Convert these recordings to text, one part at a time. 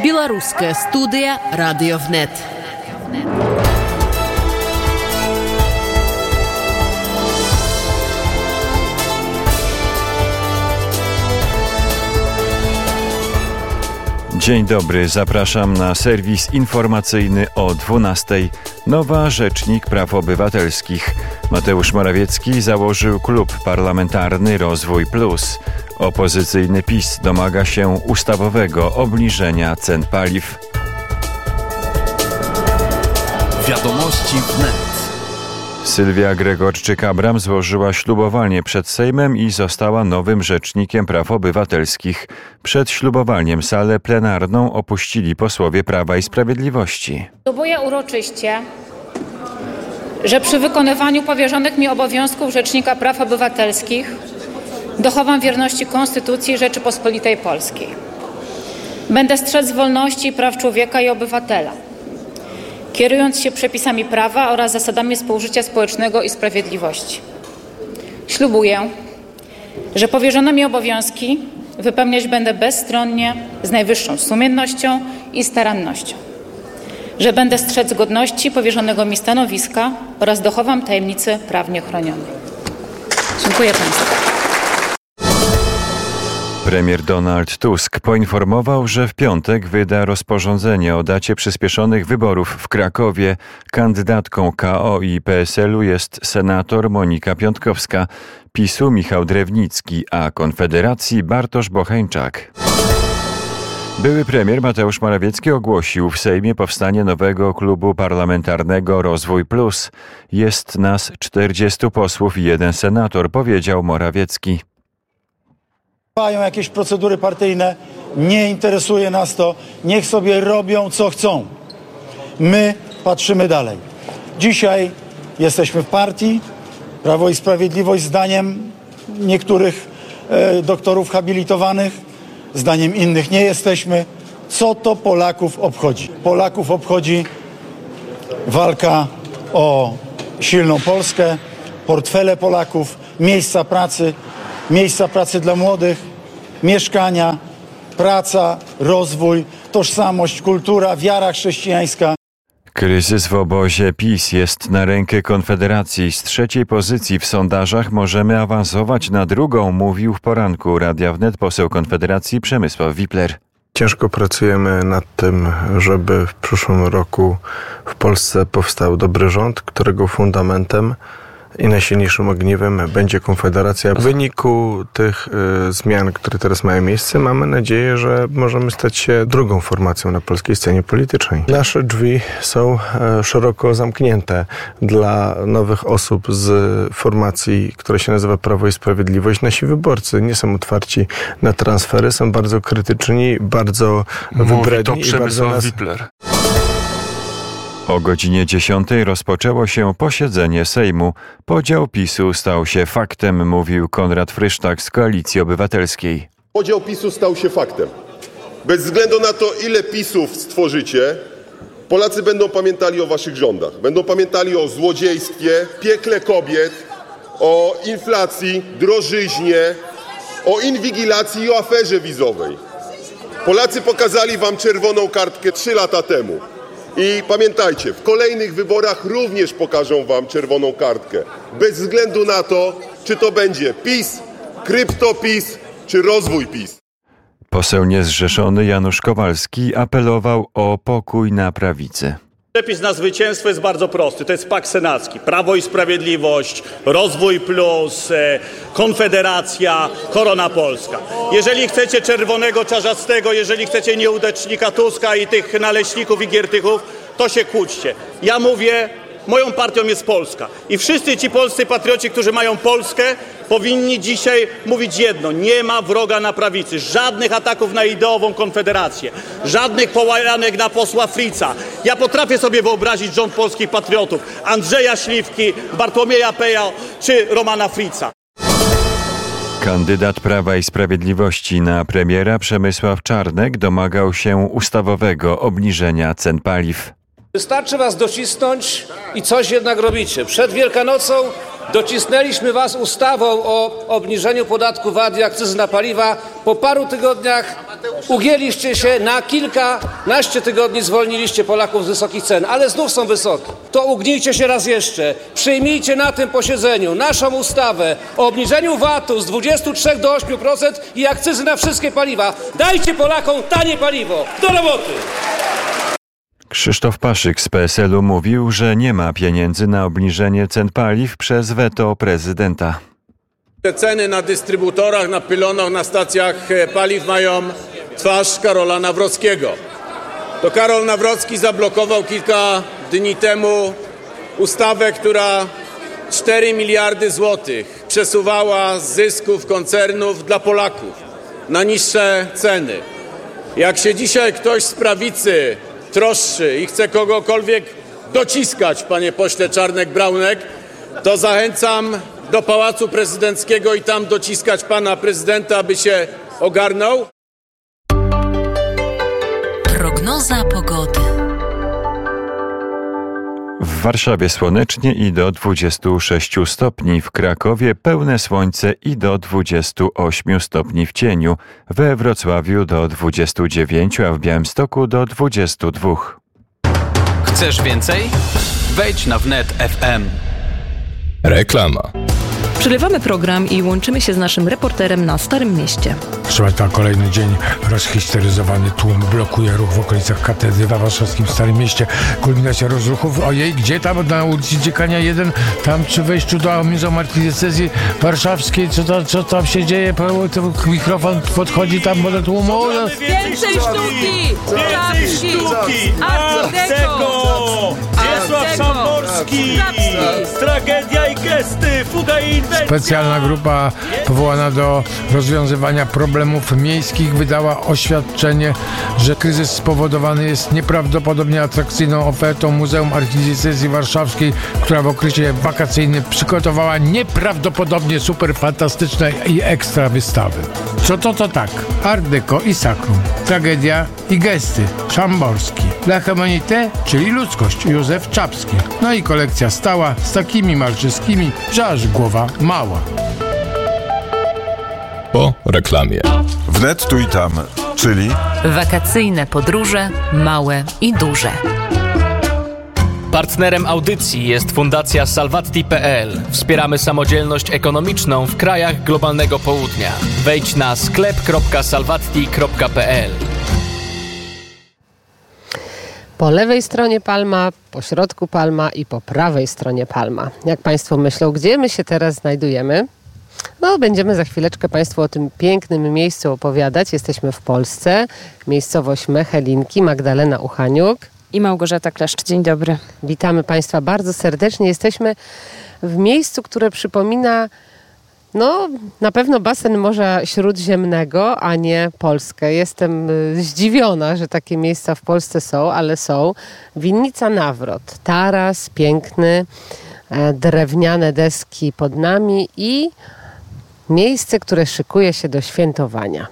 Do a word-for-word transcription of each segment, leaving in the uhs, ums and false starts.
Белорусская студия «Радио Вnet». Dzień dobry, zapraszam na serwis informacyjny o dwunastej. Nowa Rzecznik Praw Obywatelskich. Mateusz Morawiecki założył klub parlamentarny Rozwój Plus. Opozycyjny PiS domaga się ustawowego obniżenia cen paliw. Wiadomości wnet. Sylwia Gregorczyk-Abram złożyła ślubowanie przed Sejmem i została nowym Rzecznikiem Praw Obywatelskich. Przed ślubowaniem salę plenarną opuścili posłowie Prawa i Sprawiedliwości. Ślubuję uroczyście, że przy wykonywaniu powierzonych mi obowiązków Rzecznika Praw Obywatelskich dochowam wierności Konstytucji Rzeczypospolitej Polskiej. Będę strzec wolności i praw człowieka i obywatela, kierując się przepisami prawa oraz zasadami współżycia społecznego i sprawiedliwości. Ślubuję, że powierzone mi obowiązki wypełniać będę bezstronnie, z najwyższą sumiennością i starannością, że będę strzec godności powierzonego mi stanowiska oraz dochowam tajemnicy prawnie chronionej. Dziękuję Państwu. Premier Donald Tusk poinformował, że w piątek wyda rozporządzenie o dacie przyspieszonych wyborów w Krakowie. Kandydatką K O i P S L u jest senator Monika Piątkowska, PiS-u Michał Drewnicki, a Konfederacji Bartosz Bocheńczak. Były premier Mateusz Morawiecki ogłosił w Sejmie powstanie nowego klubu parlamentarnego Rozwój Plus. Jest nas czterdziestu posłów i jeden senator, powiedział Morawiecki. Mają jakieś procedury partyjne, nie interesuje nas to, niech sobie robią co chcą. My patrzymy dalej. Dzisiaj jesteśmy w partii, Prawo i Sprawiedliwość zdaniem niektórych e, doktorów habilitowanych, zdaniem innych nie jesteśmy. Co to Polaków obchodzi? Polaków obchodzi walka o silną Polskę, portfele Polaków, miejsca pracy, miejsca pracy dla młodych, mieszkania, praca, rozwój, tożsamość, kultura, wiara chrześcijańska. Kryzys w obozie PiS jest na rękę Konfederacji. Z trzeciej pozycji w sondażach możemy awansować na drugą, mówił w poranku Radia Wnet poseł Konfederacji Przemysław Wipler. Ciężko pracujemy nad tym, żeby w przyszłym roku w Polsce powstał dobry rząd, którego fundamentem i najsilniejszym ogniwem będzie Konfederacja. W wyniku tych y, zmian, które teraz mają miejsce, mamy nadzieję, że możemy stać się drugą formacją na polskiej scenie politycznej. Nasze drzwi są y, szeroko zamknięte dla nowych osób z formacji, która się nazywa Prawo i Sprawiedliwość. Nasi wyborcy nie są otwarci na transfery, są bardzo krytyczni, bardzo wybredni i bardzo nas... Wipler. O godzinie dziesiątej rozpoczęło się posiedzenie Sejmu. Podział PiS-u stał się faktem, mówił Konrad Frysztak z Koalicji Obywatelskiej. Podział PiS-u stał się faktem. Bez względu na to, ile PiS-ów stworzycie, Polacy będą pamiętali o waszych rządach. Będą pamiętali o złodziejstwie, piekle kobiet, o inflacji, drożyźnie, o inwigilacji i o aferze wizowej. Polacy pokazali wam czerwoną kartkę trzy lata temu. I pamiętajcie, w kolejnych wyborach również pokażą wam czerwoną kartkę. Bez względu na to, czy to będzie PiS, krypto-PiS, czy rozwój PiS. Poseł niezrzeszony Janusz Kowalski apelował o pokój na prawicy. Przepis na zwycięstwo jest bardzo prosty. To jest pakt senacki. Prawo i Sprawiedliwość, Rozwój Plus, Konfederacja, Korona Polska. Jeżeli chcecie czerwonego czarzastego, jeżeli chcecie nieudacznika Tuska i tych naleśników i giertychów, to się kłóćcie. Ja mówię, moją partią jest Polska. I wszyscy ci polscy patrioci, którzy mają Polskę, powinni dzisiaj mówić jedno. Nie ma wroga na prawicy. Żadnych ataków na ideową Konfederację. Żadnych połajanek na posła Fritza. Ja potrafię sobie wyobrazić rząd polskich patriotów. Andrzeja Śliwki, Bartłomieja Peja czy Romana Fritza. Kandydat Prawa i Sprawiedliwości na premiera Przemysław Czarnek domagał się ustawowego obniżenia cen paliw. Wystarczy was docisnąć i coś jednak robicie. Przed Wielkanocą Docisnęliśmy was ustawą o obniżeniu podatku V A T i akcyzy na paliwa. Po paru tygodniach ugięliście się, na kilkanaście tygodni zwolniliście Polaków z wysokich cen, ale znów są wysokie. To ugnijcie się raz jeszcze. Przyjmijcie na tym posiedzeniu naszą ustawę o obniżeniu V A T u z dwudziestu trzech do ośmiu procent i akcyzy na wszystkie paliwa. Dajcie Polakom tanie paliwo. Do roboty! Krzysztof Paszyk z P S L u mówił, że nie ma pieniędzy na obniżenie cen paliw przez weto prezydenta. Te ceny na dystrybutorach, na pylonach, na stacjach paliw mają twarz Karola Nawrockiego. To Karol Nawrocki zablokował kilka dni temu ustawę, która cztery miliardy złotych przesuwała z zysków koncernów dla Polaków na niższe ceny. Jak się dzisiaj ktoś z prawicy troszczy i chce kogokolwiek dociskać, panie pośle Czarnek-Braunek, to zachęcam do Pałacu Prezydenckiego i tam dociskać pana prezydenta, aby się ogarnął. Prognoza pogody. W Warszawie słonecznie i do dwudziestu sześciu stopni, w Krakowie pełne słońce i do dwudziestu ośmiu stopni w cieniu, we Wrocławiu do dwudziestu dziewięciu, a w Białymstoku do dwudziestu dwóch. Chcesz więcej? Wejdź na wnet kropka f m. Reklama. Przerywamy program i łączymy się z naszym reporterem na Starym Mieście. Czwarta, kolejny dzień rozhisteryzowany tłum blokuje ruch w okolicach katedry w warszawskim Starym Mieście. Kulminacja rozruchów. Ojej, gdzie tam? Na ulicy Dziekania jeden, tam przy wejściu do Muzeum Archidiecezji Warszawskiej. Co, to, co tam się dzieje? Mikrofon podchodzi tam do tłumu. Więcej sztuki! Więcej sztuki! Art Deco! Wiesław Szamborski! Tragedia i gesty! Fuga i inwencja! Specjalna grupa powołana do rozwiązywania problemów miejskich wydała oświadczenie, że kryzys spowodowany jest nieprawdopodobnie atrakcyjną ofertą Muzeum Archidiecezji Warszawskiej, która w okresie wakacyjnym przygotowała nieprawdopodobnie super fantastyczne i ekstra wystawy. Co to to tak? Art Deco i Sakrum. Tragedia i gesty. Szamborski. La Humanité, czyli ludzkość. Józef Czapski. No i kolekcja stała z takimi malczyskimi, że aż głowa mała. Po reklamie. Wnet tu i tam, czyli Wakacyjne podróże, małe i duże. Partnerem audycji jest Fundacja Salvatti kropka p l. Wspieramy samodzielność ekonomiczną w krajach globalnego południa. Wejdź na sklep kropka salvatti kropka p l. Po lewej stronie palma, po środku palma i po prawej stronie palma. Jak Państwo myślą, gdzie my się teraz znajdujemy? No, będziemy za chwileczkę Państwu o tym pięknym miejscu opowiadać. Jesteśmy w Polsce, miejscowość Mechelinki, Magdalena Uchaniuk i Małgorzata Kleszcz. Dzień dobry. Witamy Państwa bardzo serdecznie. Jesteśmy w miejscu, które przypomina no, na pewno basen Morza Śródziemnego, a nie Polskę. Jestem zdziwiona, że takie miejsca w Polsce są, ale są. Winnica Nawrot, taras piękny, drewniane deski pod nami i miejsce, które szykuje się do świętowania.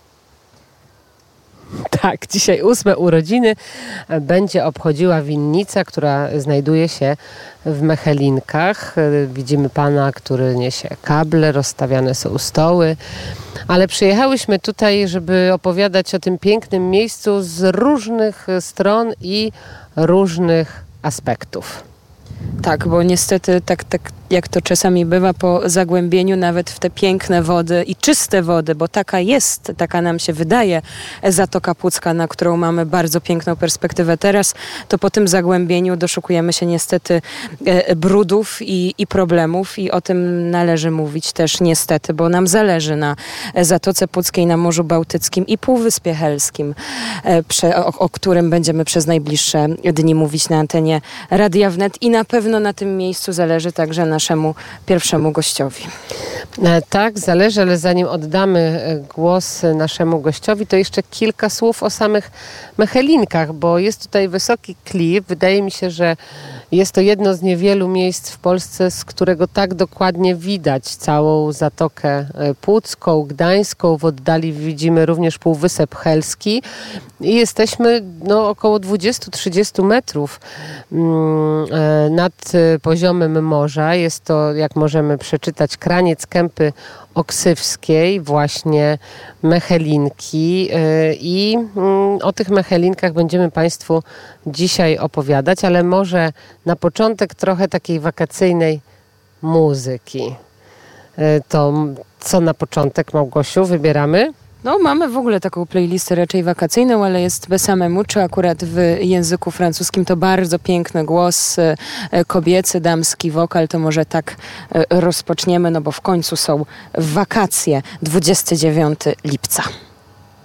Tak, dzisiaj ósme urodziny będzie obchodziła winnica, która znajduje się w Mechelinkach. Widzimy pana, który niesie kable, rozstawiane są stoły, ale przyjechałyśmy tutaj, żeby opowiadać o tym pięknym miejscu z różnych stron i różnych aspektów. Tak, bo niestety tak, tak jak to czasami bywa po zagłębieniu nawet w te piękne wody i czyste wody, bo taka jest, taka nam się wydaje Zatoka Pucka, na którą mamy bardzo piękną perspektywę teraz, to po tym zagłębieniu doszukujemy się niestety e, brudów i, i problemów i o tym należy mówić też niestety, bo nam zależy na Zatoce Puckiej, na Morzu Bałtyckim i Półwyspie Helskim, e, prze, o, o którym będziemy przez najbliższe dni mówić na antenie Radia Wnet i na pewno na tym miejscu zależy także naszemu pierwszemu gościowi. Tak, zależy, ale zanim oddamy głos naszemu gościowi, to jeszcze kilka słów o samych Mechelinkach, bo jest tutaj wysoki klif. Wydaje mi się, że jest to jedno z niewielu miejsc w Polsce, z którego tak dokładnie widać całą Zatokę Pucką, Gdańską. W oddali widzimy również Półwysep Helski i jesteśmy no, około dwadzieścia trzydzieści metrów nad poziomem morza. Jest to, jak możemy przeczytać, kraniec Kępy Oksywskiej, właśnie Mechelinki, i o tych Mechelinkach będziemy Państwu dzisiaj opowiadać, ale może na początek trochę takiej wakacyjnej muzyki. To co na początek, Małgosiu, wybieramy? No, mamy w ogóle taką playlistę raczej wakacyjną, ale jest Besame Mucho, akurat w języku francuskim to bardzo piękny głos, kobiecy, damski wokal, to może tak rozpoczniemy, no bo w końcu są wakacje, dwudziestego dziewiątego lipca.